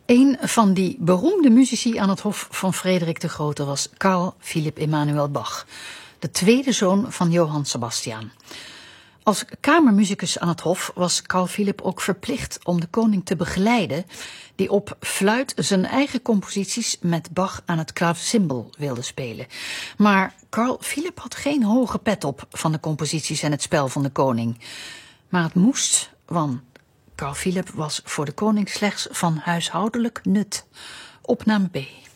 Een van die beroemde muzici aan het hof van Frederik de Grote was Carl Philipp Emanuel Bach, de tweede zoon van Johann Sebastian. Als kamermusicus aan het hof was Carl Philipp ook verplicht om de koning te begeleiden, die op fluit zijn eigen composities met Bach aan het klavecimbal wilde spelen. Maar Carl Philipp had geen hoge pet op van de composities en het spel van de koning. Maar het moest, want Carl Philipp was voor de koning slechts van huishoudelijk nut. Opname B.